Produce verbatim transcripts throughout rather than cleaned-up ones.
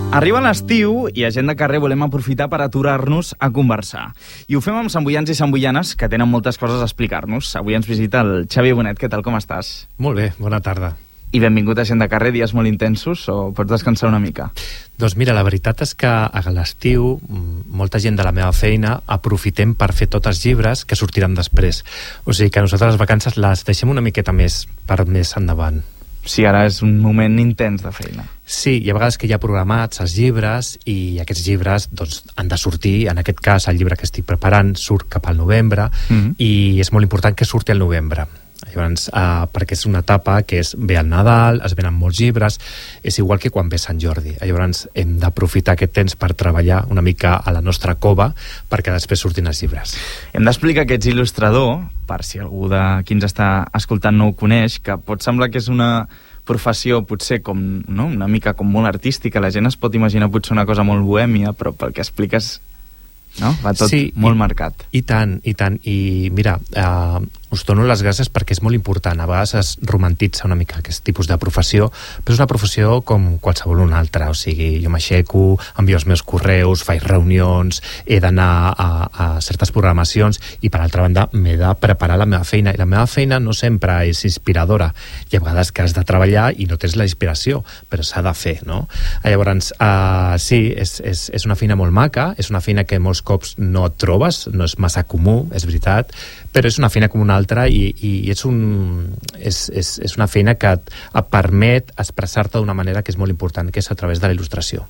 Arriba l'estiu i a Gent de Carrer volem aprofitar per aturar-nos a conversar. I ho fem amb samboians i samboianes que tenen moltes coses a explicar-nos. Avui ens visita el Xavi Bonet. Què tal, com estàs? Molt bé, bona tarda. I benvingut a Gent de Carrer, dies molt intensos, o pots descansar una mica? Doncs mira, la veritat és que a l'estiu molta gent de la meva feina aprofitem per fer tots els llibres que sortiran després. O sigui que nosaltres les vacances les deixem una miqueta més per més endavant. Sí, ara és un moment intens de feina. Sí, hi ha vegades que hi ha programats els llibres i aquests llibres doncs, han de sortir. En aquest cas, el llibre que estic preparant surt cap al novembre mm-hmm. i és molt important que surti al novembre. Llavors, uh, perquè és una etapa que és ve el Nadal, es venen molts llibres, és igual que quan ve Sant Jordi. Llavors, hem d'aprofitar aquest temps per treballar una mica a la nostra cova perquè després surtin els llibres. Hem d'explicar que ets il·lustrador, per si algú de qui ens està escoltant no ho coneix, que pot semblar que és una professió potser com, no? una mica com molt artística, la gent es pot imaginar potser una cosa molt bohèmia, però pel que expliques, no? Va tot sí, molt i, marcat. I tant, i tant. I mira, eh, us dono les gràcies perquè és molt important. A vegades es romantitza una mica aquest tipus de professió, però és una professió com qualsevol una altra. O sigui, jo m'aixeco, envio els meus correus, faig reunions, he d'anar a, a certes programacions i, per altra banda, m'he de preparar la meva feina. I la meva feina no sempre és inspiradora. Hi ha vegades que has de treballar i no tens la inspiració, però s'ha de fer, no? Llavors, eh, sí, és, és, és una feina molt maca, és una feina que molts cops no et trobes, no és massa comú, és veritat, però és una feina com una altra i, i és, un, és, és, és una feina que et, et permet expressar-te d'una manera que és molt important, que és a través de la il·lustració.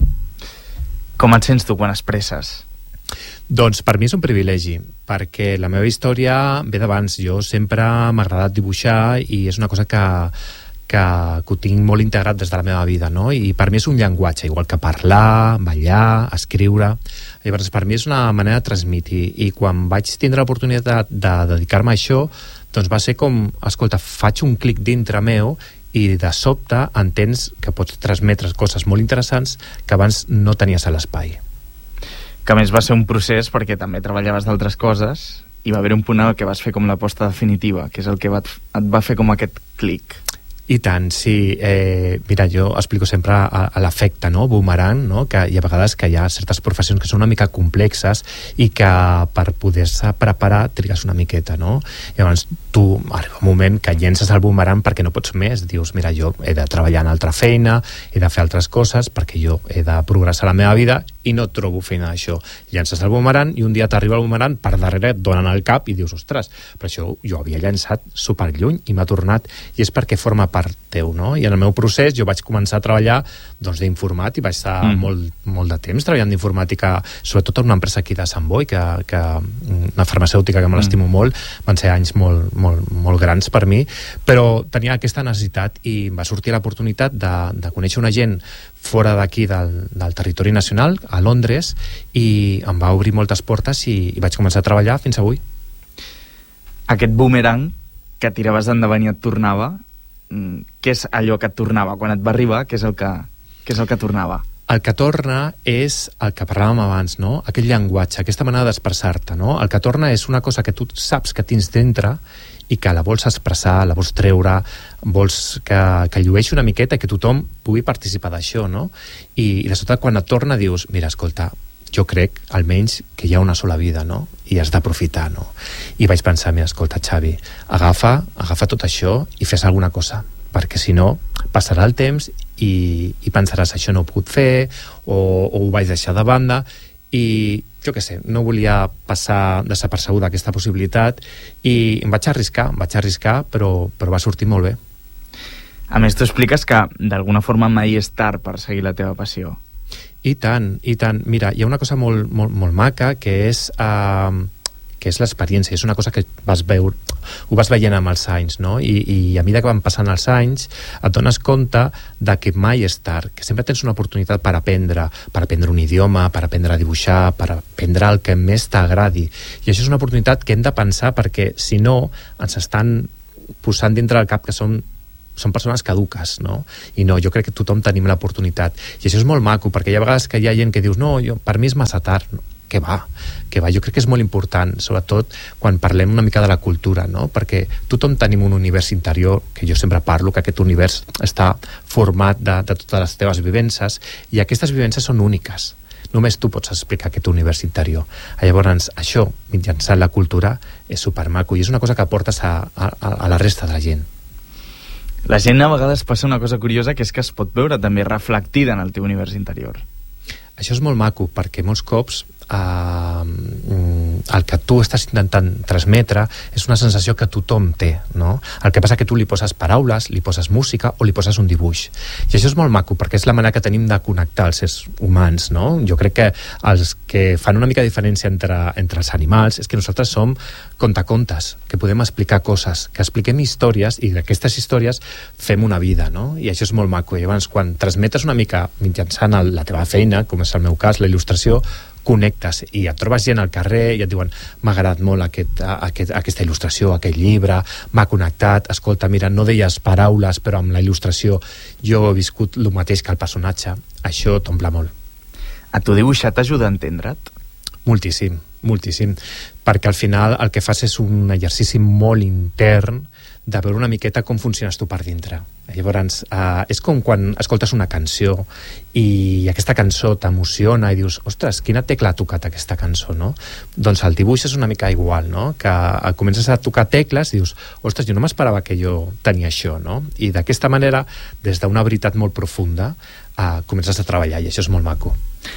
Com et sents tu quan expresses? Doncs per mi és un privilegi, perquè la meva història ve d'abans. Jo sempre m'ha agradat dibuixar i és una cosa que Que, que ho tinc molt integrat des de la meva vida, no? I per mi és un llenguatge, igual que parlar, ballar, escriure. Llavors, per mi és una manera de transmetre. I quan vaig tindre l'oportunitat de dedicar-me a això, doncs va ser com, escolta, faig un clic dintre meu i de sobte entens que pots transmetre coses molt interessants que abans no tenies a l'espai. Que a més va ser un procés perquè també treballaves d'altres coses i va haver un punt en què vas fer com l'aposta definitiva, que és el que va, et va fer com aquest clic. I tant, sí. Eh, mira, jo explico sempre a, a l'efecte, no? Boomerang, no? Que hi ha vegades que hi ha certes professions que són una mica complexes i que per poder-se preparar trigues una miqueta, no? Llavors tu arriba un moment que llences el boomerang perquè no pots més. Dius, mira, jo he de treballar en altra feina, he de fer altres coses perquè jo he de progressar la meva vida i no trobo feina d'això. Llences el boomerang i un dia t'arriba el boomerang per darrere, et donen al cap i dius, ostres, però això jo havia llençat superlluny i m'ha tornat, i és perquè forma part teu, no? I en el meu procés jo vaig començar a treballar doncs d'informàtic, vaig estar mm. molt, molt de temps treballant d'informàtica, sobretot en una empresa aquí de Sant Boi, que, que una farmacèutica que me l'estimo mm. molt, van ser anys molt, molt, molt grans per mi, però tenia aquesta necessitat i va sortir l'oportunitat de, de conèixer una gent fora d'aquí del, del territori nacional, a Londres, i em va obrir moltes portes i, i vaig començar a treballar fins avui. Aquest boomerang que tiraves endavant i et tornava, què és allò que et tornava? Quan et va arribar, què és el que, què és el que tornava? El que torna és el que parlàvem abans, no? Aquell llenguatge, aquesta manera d'expressar-te, no? El que torna és una cosa que tu saps que tens dintre i que la vols expressar, la vols treure, vols que, que llueixi una miqueta i que tothom pugui participar d'això, no? I, i de sobte quan et torna dius, mira, escolta, jo crec, almenys, que hi ha una sola vida, no? I has d'aprofitar, no? I vaig pensar, mira, escolta, Xavi, agafa, agafa tot això i fes alguna cosa, perquè si no, passarà el temps i, i pensaràs, això no ho puc fer, o, o ho vaig deixar de banda, i jo què sé, no volia passar desapercebuda aquesta possibilitat i em vaig arriscar, em vaig arriscar, però, però va sortir molt bé. A més, tu expliques que d'alguna forma mai és tard per seguir la teva passió. I tant, i tant. Mira, hi ha una cosa molt, molt, molt maca que és, uh, que és l'experiència. És una cosa que vas veure, ho vas veient amb els anys, no? I, i a mesura que van passant els anys et dones compte de que mai és tard, que sempre tens una oportunitat per aprendre, per aprendre un idioma, per aprendre a dibuixar, per aprendre el que més t'agradi. I això és una oportunitat que hem de pensar perquè, si no, ens estan posant dintre del cap que som són persones caduques, no? I no, jo crec que tothom tenim l'oportunitat. I això és molt maco, perquè hi ha vegades que hi ha gent que dius, no, jo, per mi és massa tard. que va, que va. Jo crec que és molt important, sobretot quan parlem una mica de la cultura, no? Perquè tothom tenim un univers interior, que jo sempre parlo, que aquest univers està format de, de totes les teves vivències, i aquestes vivències són úniques. Només tu pots explicar aquest univers interior. Llavors, això, mitjançant la cultura, és supermaco, i és una cosa que aportes a, a, a la resta de la gent. La gent a vegades passa una cosa curiosa, que és que es pot veure també reflectida en el teu univers interior. Això és molt maco, perquè molts cops eh, el que tu estàs intentant transmetre és una sensació que tothom té, no? El que passa que tu li poses paraules, li poses música o li poses un dibuix. I això és molt maco, perquè és la manera que tenim de connectar els éssers humans, no? Jo crec que els que fan una mica de diferència entre, entre els animals és que nosaltres som contacontes, que podem explicar coses, que expliquem històries, i d'aquestes històries fem una vida, no? I això és molt maco. I llavors, quan transmetes una mica mitjançant el, la teva feina, com és el meu cas, la il·lustració, connectes i et trobes gent al carrer i et diuen, m'ha agradat molt aquest, aquest, aquesta il·lustració, aquest llibre, m'ha connectat, escolta, mira, no deies paraules, però amb la il·lustració jo he viscut el mateix que el personatge. Això t'omple molt. A tu dibuixar t'ajuda a entendre't? Moltíssim, moltíssim, perquè al final el que fas és un exercici molt intern de veure una miqueta com funciones tu per dintre. Llavors, eh, és com quan escoltes una cançó i aquesta cançó t'emociona i dius, ostres, quina tecla ha tocat aquesta cançó, no? Doncs el dibuix és una mica igual, no? Que comences a tocar tecles i dius, ostres, jo no m'esperava que jo tenia això, no? I d'aquesta manera, des d'una veritat molt profunda, eh, comences a treballar, i això és molt maco.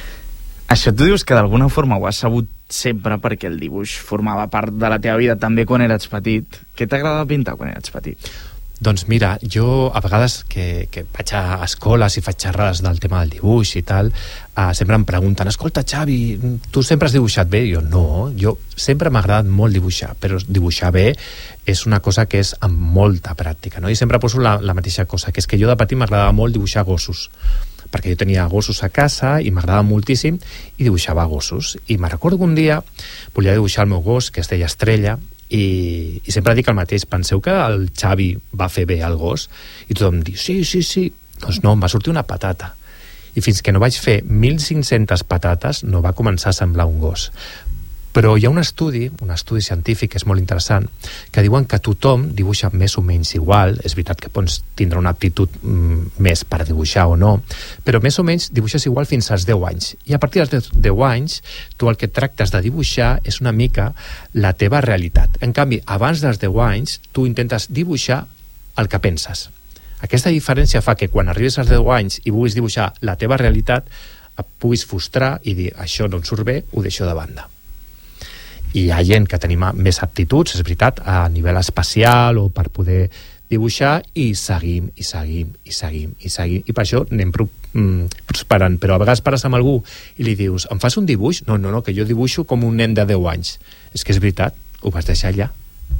Això tu dius que d'alguna forma ho has sabut sempre perquè el dibuix formava part de la teva vida també quan eres petit. Què t'agradava pintar quan eres petit? Doncs mira, jo a vegades que, que vaig a escoles i faig xerrades del tema del dibuix i tal, eh, sempre em pregunten, escolta Xavi, tu sempre has dibuixat bé? I jo no, jo sempre m'ha agradat molt dibuixar, però dibuixar bé és una cosa que és amb molta pràctica, no? I sempre poso la, la mateixa cosa, que és que jo de petit m'agradava molt dibuixar gossos, perquè jo tenia gossos a casa i m'agradava moltíssim i dibuixava gossos. I me recordo que un dia volia dibuixar el meu gos, que es deia Estrella, i, i sempre dic el mateix, penseu que el Xavi va fer bé el gos? I tothom diu, sí, sí, sí. Doncs no, em va sortir una patata. I fins que no vaig fer mil cinc-centes patates no va començar a semblar un gos. Però hi ha un estudi, un estudi científic que és molt interessant, que diuen que tothom dibuixa més o menys igual. És veritat que pots tindre una aptitud mm, més per dibuixar o no, però més o menys dibuixes igual fins als deu anys. I a partir dels deu anys, tu el que tractes de dibuixar és una mica la teva realitat. En canvi, abans dels deu anys, tu intentes dibuixar el que penses. Aquesta diferència fa que quan arribes als deu anys i vulguis dibuixar la teva realitat, et puguis frustrar i dir, això no em surt bé, ho deixo de banda. I hi ha gent que tenim més aptituds, és veritat, a nivell espacial o per poder dibuixar, i seguim, i seguim, i seguim, i seguim, i per això anem prosperant. Però a vegades pares amb algú i li dius, em fas un dibuix? No, no, no, que jo dibuixo com un nen de deu anys. És que és veritat, ho vas deixar allà.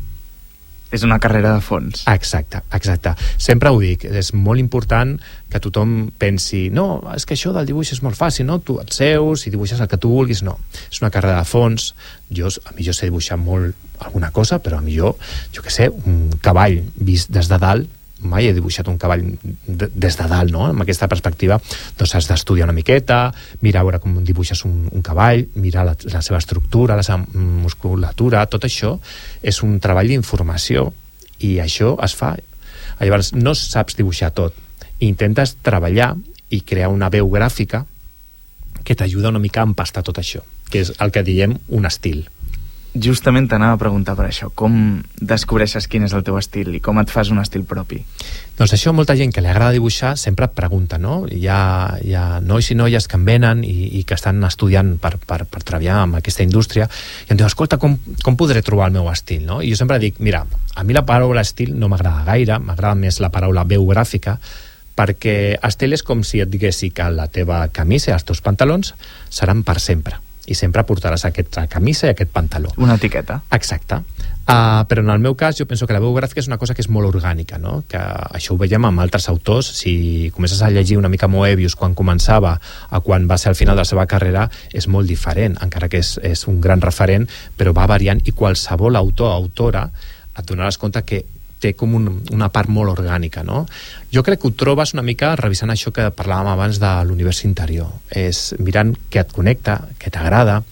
És una carrera de fons. Exacte, exacte. Sempre ho dic, és molt important que tothom pensi, no, és que això del dibuix és molt fàcil, no? Tu et seus i dibuixes el que tu vulguis. No, és una carrera de fons. Jo, a mi jo sé dibuixar molt alguna cosa, però a mi jo, jo què sé, un cavall vist des de dalt, mai he dibuixat un cavall de, des de dalt, no? Amb aquesta perspectiva, doncs has d'estudiar una miqueta, mirar a veure com dibuixes un, un cavall, mirar la, la seva estructura, la seva musculatura, tot això és un treball d'informació, i això es fa. Llavors, no saps dibuixar tot, intentes treballar i crear una veu gràfica que t'ajuda una mica a empastar tot això, que és el que diem un estil. Justament t'anava a preguntar per això, com descobreixes quin és el teu estil i com et fas un estil propi? Doncs això, molta gent que li agrada dibuixar sempre et pregunta, no? Hi ha, hi ha nois i noies que em venen i, i que estan estudiant per, per, per treballar en aquesta indústria i em diuen, escolta, com, com podré trobar el meu estil, no? I jo sempre dic, mira, a mi la paraula estil no m'agrada gaire, m'agrada més la paraula veu gràfica, perquè estil és com si et diguessi que la teva camisa i els teus pantalons seran per sempre, i sempre portaràs aquesta camisa i aquest pantaló. Una etiqueta. Exacte. Uh, però en el meu cas jo penso que la veu gràfica és una cosa que és molt orgànica, no? Que això ho veiem amb altres autors. Si comences a llegir una mica Moebius quan començava a quan va ser al final de la seva carrera, és molt diferent, encara que és, és un gran referent, però va variant, i qualsevol autor o autora et donaràs compte que té com un, una part molt orgànica, no? Jo crec que ho trobes una mica revisant això que parlàvem abans de l'univers interior. És mirant què et connecta, què t'agrada,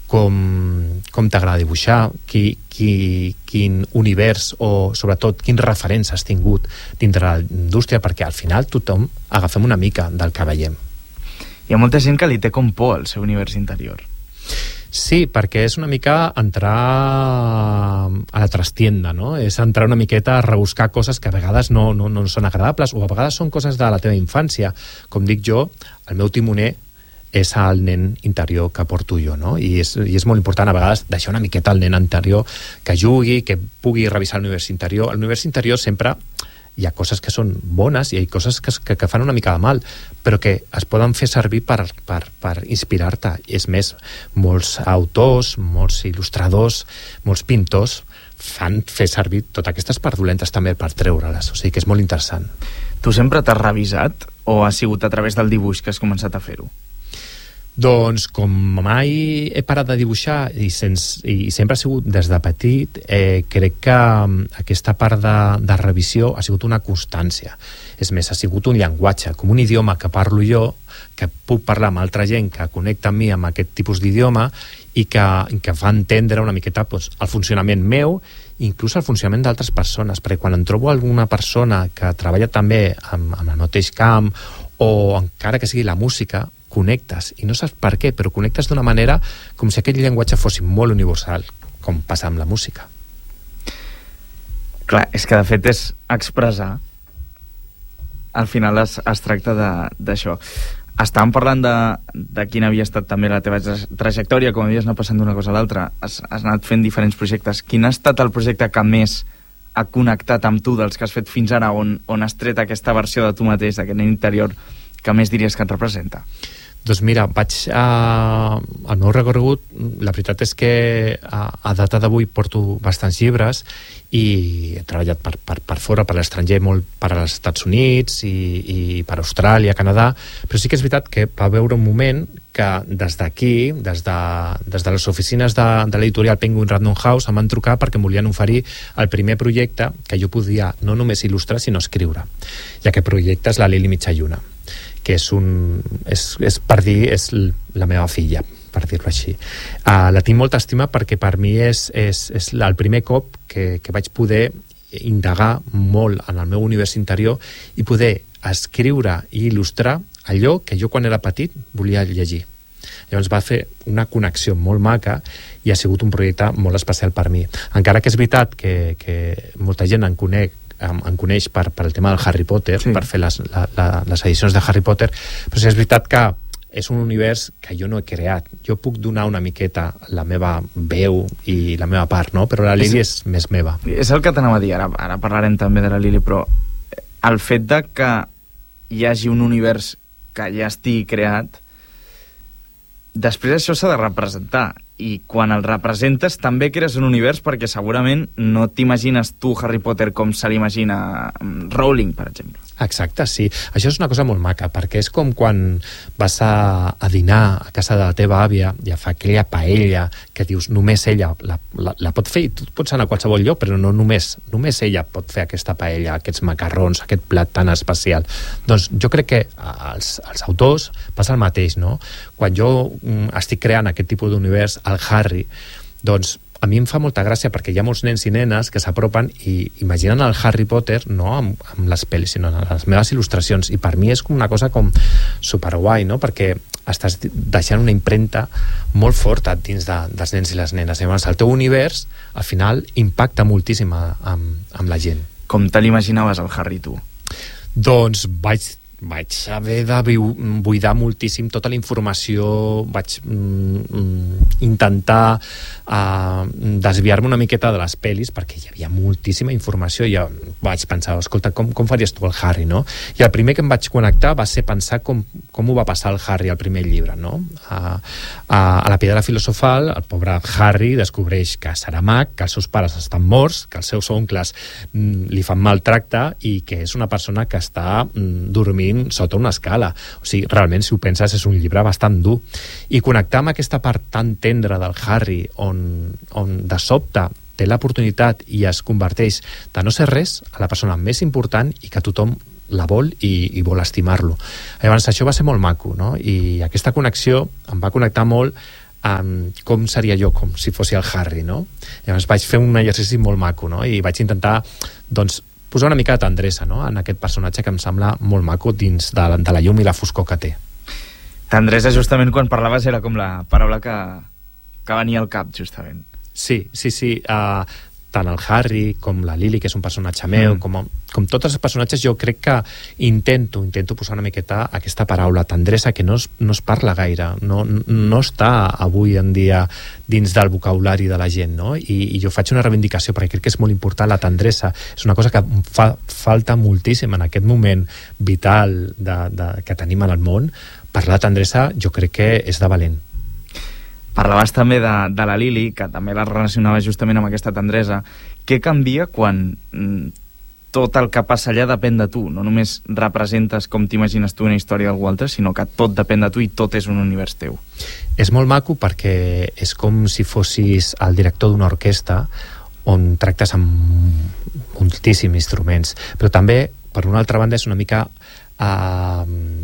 com, com t'agrada dibuixar, qui, qui, quin univers o sobretot quins referents has tingut dintre la indústria, perquè al final tothom agafem una mica del que veiem. Hi ha molta gent que li té com por al seu univers interior. Sí, perquè és una mica entrar a la trastienda, no? És entrar una miqueta a rebuscar coses que a vegades no, no, no són agradables, o a vegades són coses de la teva infància. Com dic jo, el meu timoner és el nen interior que porto jo, no? I és, i és molt important a vegades deixar una miqueta al nen interior que jugui, que pugui revisar l'univers interior. L'univers interior sempre hi ha coses que són bones i hi ha coses que, que, que fan una mica de mal, però que es poden fer servir per, per, per inspirar-te. És més, molts autors, molts il·lustradors, molts pintors fan fer servir totes aquestes parts dolentes també per treure-les, o sigui que és molt interessant. Tu sempre t'has revisat o ha sigut a través del dibuix que has començat a fer-ho? Doncs com mai he parat de dibuixar i, sens, i sempre ha sigut des de petit, eh, crec que aquesta part de, de revisió ha sigut una constància. És més, ha sigut un llenguatge, com un idioma que parlo jo, que puc parlar amb altra gent que connecta amb mi amb aquest tipus d'idioma i que, que fa entendre una miqueta doncs, el funcionament meu, inclús el funcionament d'altres persones, perquè quan em trobo alguna persona que treballa també amb, amb el mateix camp o encara que sigui la música, connectes, i no saps per què, però connectes d'una manera com si aquell llenguatge fos molt universal, com passa amb la música. Clar, és que de fet és expressar. Al final es, es tracta d'això. Estàvem parlant de, de quina havia estat també la teva trajectòria, com havies anat passant d'una cosa a l'altra, has, has anat fent diferents projectes. Quin ha estat el projecte que més ha connectat amb tu dels que has fet fins ara, on, on has tret aquesta versió de tu mateix, d'aquest nen interior, que més diries que et representa? Doncs mira, vaig a... al meu recorregut, la veritat és que a, a data d'avui porto bastants llibres i he treballat per, per, per fora, per l'estranger, molt per als Estats Units i, i per Austràlia, Canadà, però sí que és veritat que va haver un moment que des d'aquí, des de, des de les oficines de, de l'editorial Penguin Random House, em van trucar perquè em volien oferir el primer projecte que jo podia no només il·lustrar, sinó escriure. I aquest projecte és la Lili Mitja Lluna, que és un... És, és per dir, és la meva filla, per dir-ho així. Uh, la tinc molta estima perquè per mi és, és, és el primer cop que, que vaig poder indagar molt en el meu univers interior i poder escriure i il·lustrar allò que jo quan era petit volia llegir. Llavors va fer una connexió molt maca i ha sigut un projecte molt especial per mi. Encara que és veritat que, que molta gent en conec em, em coneix per, per el tema del Harry Potter, sí, per fer les, la, la, les edicions de Harry Potter, però sí és veritat que és un univers que jo no he creat. Jo puc donar una miqueta la meva veu i la meva part, no? Però la Lili és, és més meva. És el que t'anava a dir, ara, ara parlarem també de la Lili, però el fet de que hi hagi un univers que ja estigui creat, després això s'ha de representar, i quan el representes també crees un univers, perquè segurament no t'imagines tu Harry Potter com se l'imagina Rowling, per exemple. Exacte, sí. Això és una cosa molt maca, perquè és com quan vas a, a dinar a casa de la teva àvia i fa aquella paella que dius només ella la, la, la pot fer, i tu pots anar a qualsevol lloc, però no només, només ella pot fer aquesta paella, aquests macarrons, aquest plat tan especial. Doncs jo crec que als, als autors passa el mateix, no? Quan jo mm, estic creant aquest tipus d'univers, el Harry, doncs a mi em fa molta gràcia perquè hi ha molts nens i nenes que s'apropen i imaginen el Harry Potter no amb, amb les pel·lis, sinó amb les meves il·lustracions, i per mi és com una cosa com superguai, no? Perquè estàs deixant una impremta molt forta dins de, dels nens i les nenes. Llavors el teu univers al final impacta moltíssim amb, amb la gent. Com te l'imaginaves el Harry, tu? Doncs vaig vaig haver de buidar moltíssim tota la informació, vaig mm, intentar uh, desviar-me una miqueta de les pel·lis perquè hi havia moltíssima informació i jo vaig pensar, escolta, com, com faries tu el Harry, no? I el primer que em vaig connectar va ser pensar com, com ho va passar el Harry al primer llibre, no? Uh, uh, a la Piedra Filosofal, el pobre Harry descobreix que serà mag, que els seus pares estan morts, que els seus oncles mm, li fan mal tracte i que és una persona que està mm, dormint sota una escala. O sigui, realment, si ho penses, és un llibre bastant dur. I connectar amb aquesta part tan tendra del Harry, on, on de sobte té l'oportunitat i es converteix de no ser res a la persona més important i que tothom la vol i, i vol estimar-lo. Llavors, això va ser molt maco, no? I aquesta connexió em va connectar molt um, com seria jo, com si fos el Harry, no? Llavors vaig fer un exercici molt maco, no? I vaig intentar, doncs, posar una mica de tendresa, no?, en aquest personatge que em sembla molt maco dins de, de la llum i la foscor que té. Tendresa, justament quan parlaves, era com la paraula que, que venia al cap, justament. Sí, sí, sí. Uh, tant el Harry com la Lily, que és un personatge meu, mm. com, com tots els personatges, jo crec que intento, intento posar una miqueta aquesta paraula, tendresa, que no es, no es parla gaire, no, no està avui en dia dins del vocabulari de la gent, no? I, i jo faig una reivindicació perquè crec que és molt important la tendresa, és una cosa que fa falta moltíssim en aquest moment vital de, de, que tenim en el món. Parlar de tendresa jo crec que és de valent. Parlaves també de, de la Lily, que també la relacionava justament amb aquesta tendresa. Què canvia quan mm, tot el que passa allà depèn de tu? No només representes com t'imagines tu una història d'algú altre, sinó que tot depèn de tu i tot és un univers teu. És molt maco perquè és com si fossis el director d'una orquestra on tractes amb moltíssims instruments, però també, per una altra banda, és una mica uh,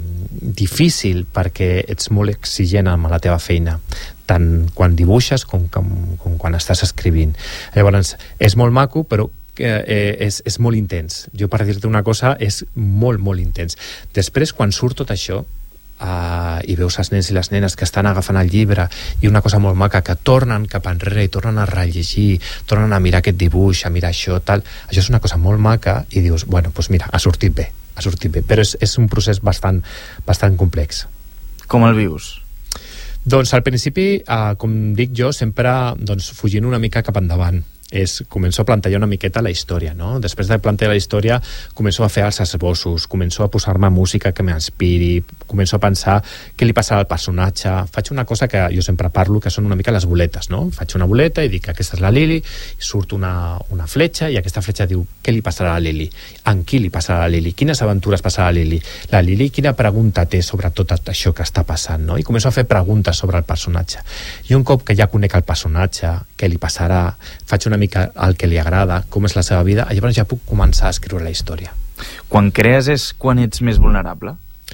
difícil perquè ets molt exigent amb la teva feina, tant quan dibuixes com, com, com quan estàs escrivint. Llavors, és molt maco, però eh, és, és molt intens. Jo, per dir-te una cosa, és molt, molt intens. Després, quan surt tot això, Uh, i veus els nens i les nenes que estan agafant el llibre i una cosa molt maca, que tornen cap enrere i tornen a rellegir, tornen a mirar aquest dibuix, a mirar això, tal, això és una cosa molt maca i dius, bueno, doncs mira, ha sortit bé, ha sortit bé, però és, és un procés bastant, bastant complex. Com el vius? Doncs al principi, uh, com dic jo, sempre doncs, fugint una mica cap endavant. És, començo a plantejar una miqueta la història, no? Després de plantejar la història, començo a fer els esbossos, començo a posar-me música que m'inspiri, començo a pensar què li passarà al personatge. Faig una cosa que jo sempre parlo, que són una mica les boletes, no? Faig una boleta i dic, aquesta és la Lily, i surt una, una fletxa, i aquesta fletxa diu, què li passarà a la Lily? En qui li passarà a la Lily? Quines aventures passarà a la Lily? La Lily quina pregunta té sobre tot això que està passant, no? I començo a fer preguntes sobre el personatge. I un cop que ja conec el personatge, què li passarà, faig una mica el que li agrada, com és la seva vida, llavors ja puc començar a escriure la història. Quan crees és quan ets més vulnerable?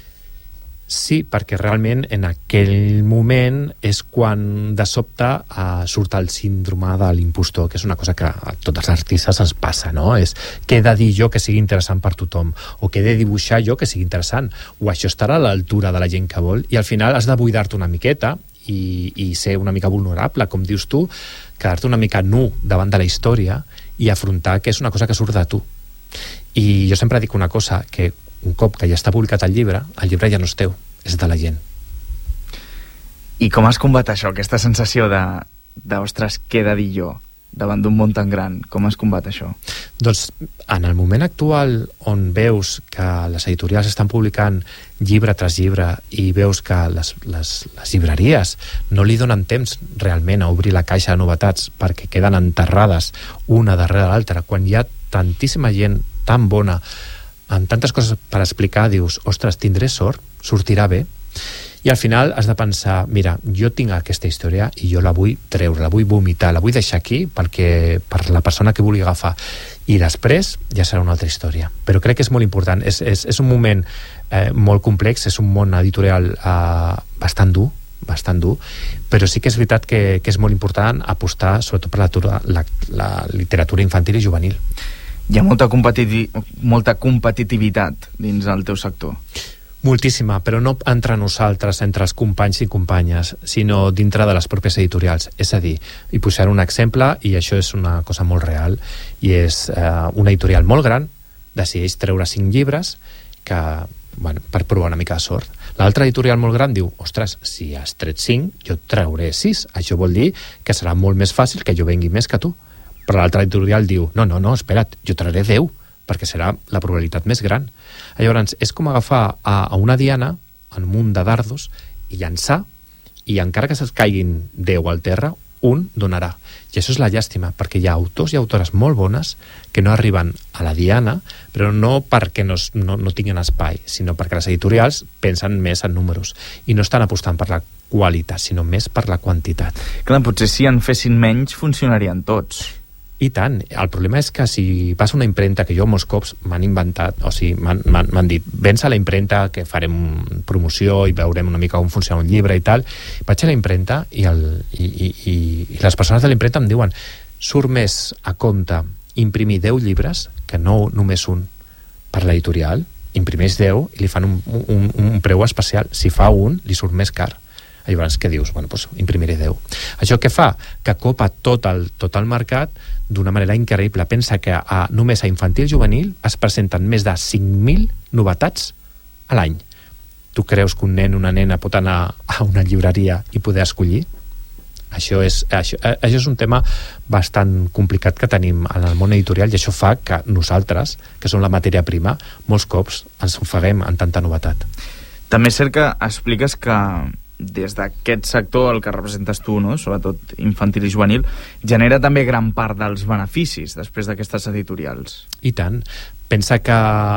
Sí, perquè realment en aquell moment és quan de sobte uh, surt el síndrome de l'impostor, que és una cosa que a tots els artistes ens passa, no? És què he de dir jo que sigui interessant per tothom, o què he de dibuixar jo que sigui interessant, o això estarà a l'altura de la gent que vol, i al final has de buidar-te una miqueta i, i ser una mica vulnerable, com dius tu, quedar-te una mica nu davant de la història i afrontar que és una cosa que surt de tu. I jo sempre dic una cosa, que un cop que ja està publicat el llibre, el llibre ja no és teu, és de la gent. I com has combat això, aquesta sensació de, de ostres, què he de dir jo davant d'un món tan gran? Com has combat això? Doncs en el moment actual on veus que les editorials estan publicant llibre tras llibre i veus que les, les, les llibreries no li donen temps realment a obrir la caixa de novetats perquè queden enterrades una darrere l'altra, quan hi ha tantíssima gent tan bona amb tantes coses per explicar, dius, ostres, tindré sort, sortirà bé. I al final has de pensar, mira, jo tinc aquesta història i jo la vull treure, la vull vomitar, la vull deixar aquí perquè, per la persona que vulgui agafar. I després ja serà una altra història. Però crec que és molt important. És, és, és un moment eh, molt complex, és un món editorial eh, bastant dur, bastant dur, però sí que és veritat que, que és molt important apostar sobretot per la, la, la literatura infantil i juvenil. Hi ha molta, competiti molta competitivitat dins el teu sector. Moltíssima, però no entre nosaltres, entre els companys i companyes, sinó dintre de les pròpies editorials. És a dir, i posaré un exemple, i això és una cosa molt real, i és eh, una editorial molt gran, decideix treure cinc llibres que, bueno, per provar una mica de sort. L'altra editorial molt gran diu, ostres, si has tret cinc, jo trauré sis. Això vol dir que serà molt més fàcil que jo vengui més que tu. Però l'altra editorial diu, no, no, no, espera't, jo trauré deu, perquè serà la probabilitat més gran. Llavors, és com agafar a, a una diana en un munt de dardos i llançar, i encara que se'ls caiguin deu al terra, un donarà. I això és la llàstima, perquè hi ha autors i autores molt bones que no arriben a la diana, però no perquè no, no, no tinguin espai, sinó perquè les editorials pensen més en números i no estan apostant per la qualitat, sinó més per la quantitat. Clar, potser si en fessin menys funcionarien tots. I tant, el problema és que si vas a una impremta, que jo molts cops m'han inventat, o sigui, m'han dit, vens a la impremta que farem promoció i veurem una mica com funciona un llibre i tal, vaig a la impremta i, el, i, i, i, i les persones de la impremta em diuen, surt més a compte imprimir deu llibres que no només un per l'editorial, imprimeix deu i li fan un, un, un preu especial, si fa un li surt més car. Llavors, què dius? Bueno, doncs imprimiré deu. Això què fa? Que copa tot el, tot el mercat d'una manera increïble. Pensa que a, només a infantil i juvenil es presenten més de cinc mil novetats a l'any. Tu creus que un nen o una nena pot anar a una llibreria i poder escollir? Això és, això, això és un tema bastant complicat que tenim en el món editorial i això fa que nosaltres, que som la matèria prima, molts cops ens ofeguem en tanta novetat. També és cert que expliques que des d'aquest sector, el que representes tu, no? Sobretot infantil i juvenil, genera també gran part dels beneficis després d'aquestes editorials. I tant. Pensa que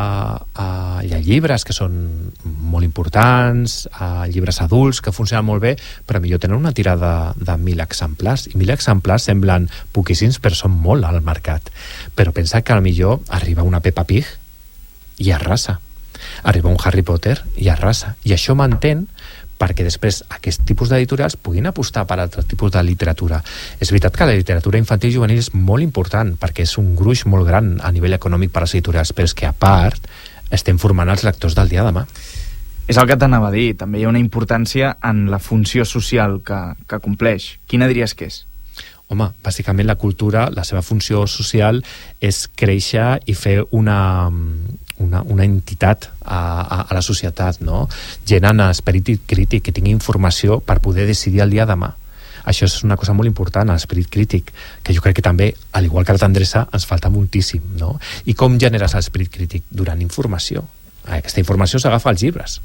uh, hi ha llibres que són molt importants, uh, llibres adults que funcionen molt bé, però millor tenen una tirada de mil exemplars, i mil exemplars semblen poquíssims, però són molt al mercat. Però pensa que millor arriba una Peppa Pig i arrasa. Arriba un Harry Potter i arrasa. I això m'entén perquè després aquest tipus d'editorials puguin apostar per altres tipus de literatura. És veritat que la literatura infantil i juvenil és molt important perquè és un gruix molt gran a nivell econòmic per a les editorials, però és que a part estem formant els lectors del dia de demà. És el que t'anava a dir, també hi ha una importància en la funció social que, que compleix. Quina diries que és? Home, bàsicament la cultura, la seva funció social és créixer i fer una, una, una entitat a, a, a la societat, no? Gent amb esperit crític, que tingui informació per poder decidir el dia de demà. Això és una cosa molt important, l'esperit crític, que jo crec que també, al igual que la tendresa, ens falta moltíssim, no? I com generes l'esperit crític? Durant informació. Aquesta informació s'agafa als llibres.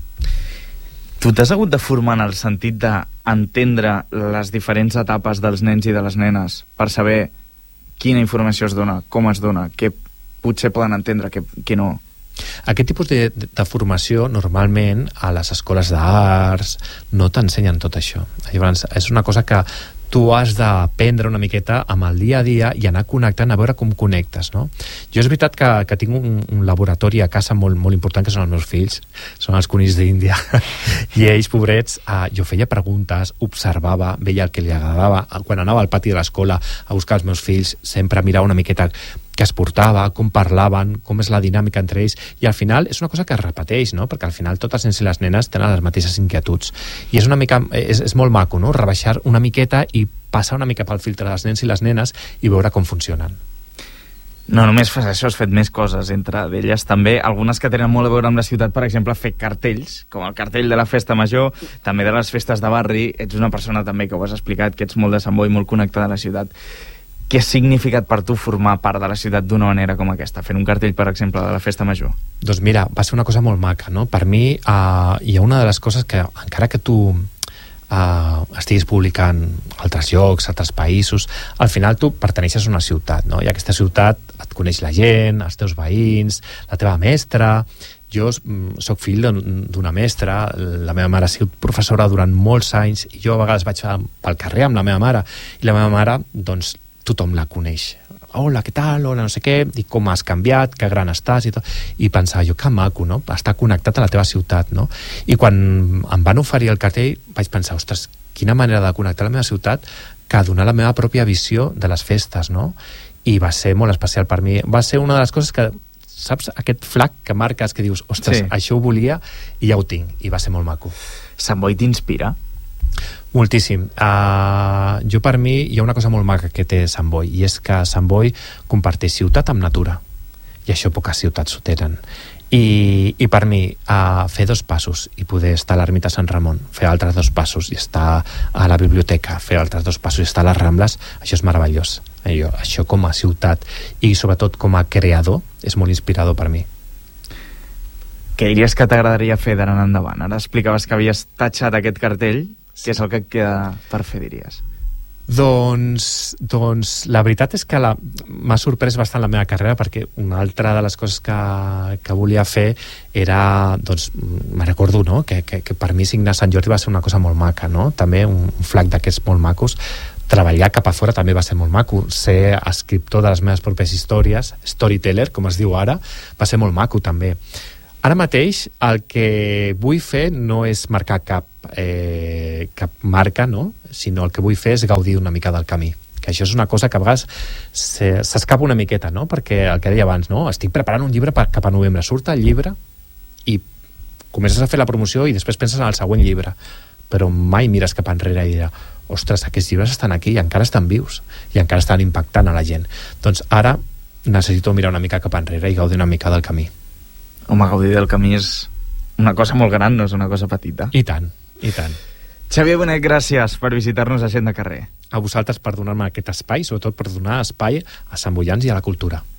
Tu t'has hagut de formar en el sentit d'entendre les diferents etapes dels nens i de les nenes per saber quina informació es dona, com es dona, què potser poden entendre, què, què no? Aquest tipus de, de, de formació normalment a les escoles d'arts no t'ensenyen tot això. Llavors és una cosa que tu has d'aprendre una miqueta amb el dia a dia i anar connectant a veure com connectes, no? Jo és veritat que, que tinc un, un laboratori a casa molt, molt important, que són els meus fills, són els conills d'Índia, i ells, pobrets, eh, jo feia preguntes, observava, veia el que li agradava, quan anava al pati de l'escola a buscar els meus fills, sempre mirava una miqueta que es portava, com parlaven, com és la dinàmica entre ells, i al final és una cosa que es repeteix, no? Perquè al final tots els nens i les nenes tenen les mateixes inquietuds, i és una mica, és, és molt maco, no? Rebaixar una miqueta i passar una mica pel filtre dels nens i les nenes i veure com funcionen. No només fas això, has fet més coses, entre d'elles també algunes que tenen molt a veure amb la ciutat, per exemple, fer cartells, com el cartell de la festa major, també de les festes de barri. Ets una persona també que ho has explicat, que ets molt de Sant Boi, molt connectada a la ciutat. Què ha significat per tu formar part de la ciutat d'una manera com aquesta, fent un cartell, per exemple, de la festa major? Doncs mira, va ser una cosa molt maca, no? Per mi uh, hi ha una de les coses que, encara que tu uh, estiguis publicant altres llocs, altres països, al final tu perteneixes a una ciutat, no? I aquesta ciutat et coneix la gent, els teus veïns, la teva mestra. Jo sóc fill d'una mestra, la meva mare ha sigut professora durant molts anys i jo a vegades vaig pel carrer amb la meva mare i la meva mare, doncs, tothom la coneix. Hola, què tal? Hola, no sé què, i com has canviat, que gran estàs i tot. I pensava jo, que maco, no? Estar connectat a la teva ciutat, no? I quan em van oferir el cartell vaig pensar, ostres, quina manera de connectar la meva ciutat que donar la meva pròpia visió de les festes, no? I va ser molt especial per mi. Va ser una de les coses que, saps, aquest flac que marques, que dius, ostres, sí, això ho volia i ja ho tinc, i va ser molt maco. Sant Boi t'inspira? Moltíssim. Uh, jo, per mi, hi ha una cosa molt maca que té Sant Boi, i és que Sant Boi comparteix ciutat amb natura, i això poques ciutats ho tenen. I, i per mi, uh, fer dos passos i poder estar a l'ermita Sant Ramon, fer altres dos passos i estar a la biblioteca, fer altres dos passos i estar a les Rambles, això és meravellós. Allò, això com a ciutat i sobretot com a creador és molt inspirador per mi. Què diries que t'agradaria fer d'ara en endavant? Ara explicaves que havies tatxat aquest cartell. Què és el que et queda per fer, diries? Doncs, doncs la veritat és que la, m'ha sorprès bastant la meva carrera, perquè una altra de les coses que, que volia fer era, doncs, me recordo, no?, que, que, que per mi signar Sant Jordi va ser una cosa molt maca, no? També un, un flac d'aquests molt macos, treballar cap a fora també va ser molt maco. Ser escriptor de les meves pròpies històries, storyteller, com es diu ara, va ser molt maco també. Ara mateix el que vull fer no és marcar cap, eh, cap marca, no? Sinó el que vull fer és gaudir una mica del camí. Que això és una cosa que a vegades s'escapa una miqueta, no? Perquè el que deia abans, no? Estic preparant un llibre per cap a novembre. Surt el llibre i comences a fer la promoció i després penses en el següent llibre. Però mai mires cap enrere i diràs, ostres, aquests llibres estan aquí i encara estan vius i encara estan impactant a la gent. Doncs ara necessito mirar una mica cap enrere i gaudir una mica del camí. Home, gaudir del camí és una cosa molt gran, no és una cosa petita. I tant, i tant. Xavier Bonet, gràcies per visitar-nos a Gent de Carrer. A vosaltres per donar-me aquest espai, sobretot per donar espai a Sant Boians i a la cultura.